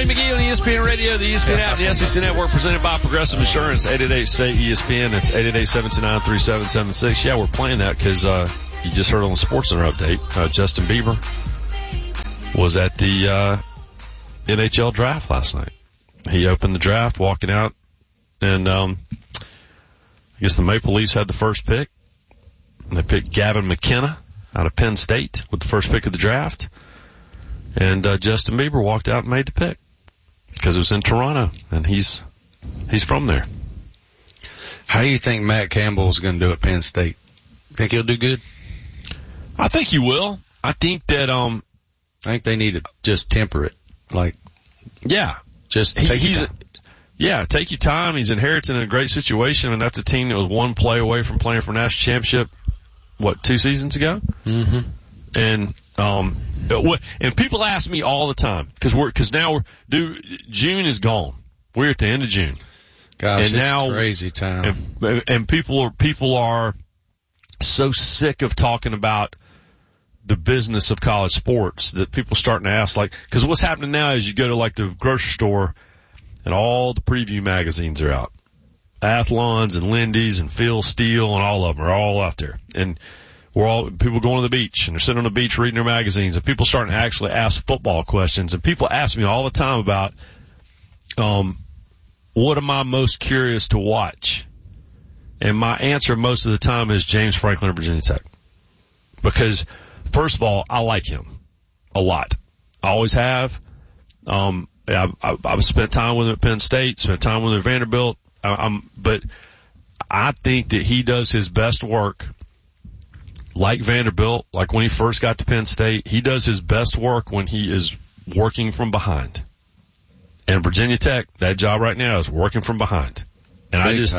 Tony McGee on ESPN Radio, the ESPN app, the SEC Network, presented by Progressive Insurance. 888-SAY-ESPN. That's 888-729-3776. Yeah, we're playing that because you just heard on the SportsCenter update, Justin Bieber was at the NHL draft last night. He opened the draft, walking out, and I guess the Maple Leafs had the first pick. And they picked Gavin McKenna out of Penn State with the first pick of the draft. And Justin Bieber walked out and made the pick because it was in Toronto, and he's from there. How do you think Matt Campbell's going to do at Penn State? Think he'll do good? I think he will. I think that I think they need to just temper it. Just take your time. Yeah, take your time. He's inheriting a great situation, and that's a team that was one play away from playing for a national championship, 2 seasons ago? Mm-hmm. And people ask me all the time, because now June is gone. We're at the end of June. Gosh, and now, it's crazy time. And people are so sick of talking about the business of college sports that people are starting to ask, because what's happening now is you go to the grocery store and all the preview magazines are out. Athlons and Lindy's and Phil Steele and all of them are all out there. And people going to the beach and they're sitting on the beach reading their magazines, and people starting to actually ask football questions. And people ask me all the time about, what am I most curious to watch? And my answer most of the time is James Franklin of Virginia Tech. Because first of all, I like him a lot. I always have. I've spent time with him at Penn State, spent time with him at Vanderbilt. But I think that he does his best work like Vanderbilt, like when he first got to Penn State. He does his best work when he is working from behind. And Virginia Tech, that job right now is working from behind. And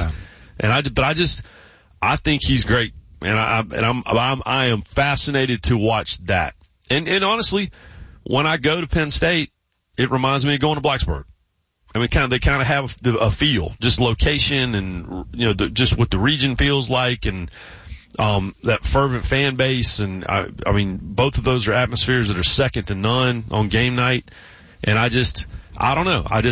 I think he's great. And I am fascinated to watch that. And honestly, when I go to Penn State, it reminds me of going to Blacksburg. I mean, they kind of have a feel, just location and, just what the region feels like, and, that fervent fan base. And I mean, both of those are atmospheres that are second to none on game night. And I don't know. And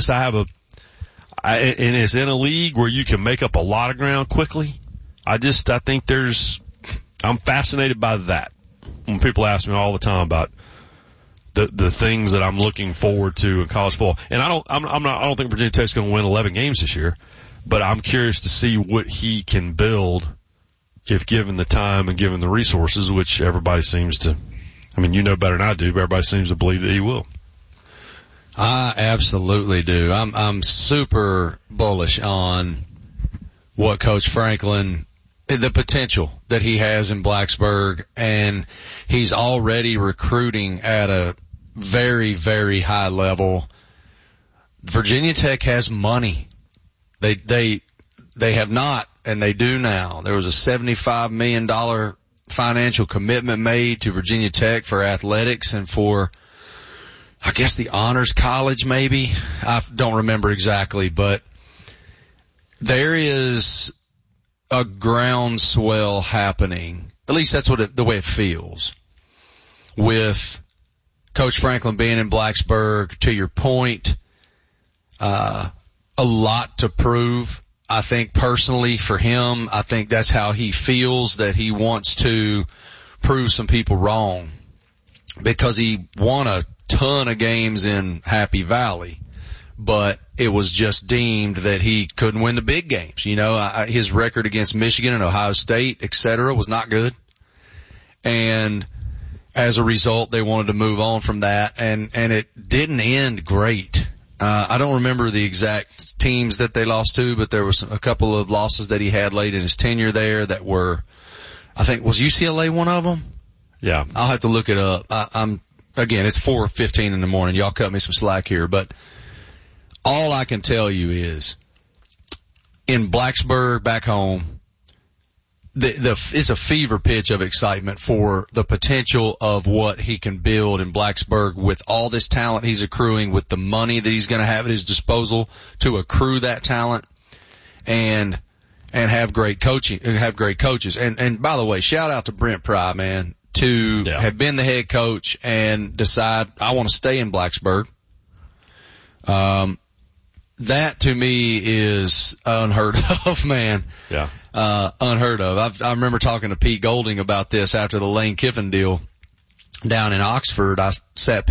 it's in a league where you can make up a lot of ground quickly. I think I'm fascinated by that. When people ask me all the time about the things that I'm looking forward to in college football. And I don't think Virginia Tech's going to win 11 games this year, but I'm curious to see what he can build if given the time and given the resources, which everybody seems to, you know better than I do, but everybody seems to believe that he will. I absolutely do. I'm super bullish on what Coach Franklin, the potential that he has in Blacksburg, and he's already recruiting at a very, very high level. Virginia Tech has money. They have not, and they do now. There was a $75 million financial commitment made to Virginia Tech for athletics and for, I guess, the honors college maybe. I don't remember exactly, but there is a groundswell happening. At least that's the way it feels. With Coach Franklin being in Blacksburg, to your point, a lot to prove. I think personally for him, I think that's how he feels, that he wants to prove some people wrong, because he won a ton of games in Happy Valley, but it was just deemed that he couldn't win the big games. His record against Michigan and Ohio State, etc., was not good. And as a result, they wanted to move on from that, and it didn't end great. I don't remember the exact teams that they lost to, but there was a couple of losses that he had late in his tenure there that were, I think, was UCLA one of them? Yeah. I'll have to look it up. Again, it's 4:15 in the morning. Y'all cut me some slack here, but all I can tell you is in Blacksburg back home, it's a fever pitch of excitement for the potential of what he can build in Blacksburg with all this talent he's accruing, with the money that he's going to have at his disposal to accrue that talent, and have great coaching, have great coaches. And by the way, shout out to Brent Pry, man, to have been the head coach and decide I want to stay in Blacksburg. That to me is unheard of, man. Yeah. Unheard of. I remember talking to Pete Golding about this after the Lane Kiffin deal down in Oxford. I sat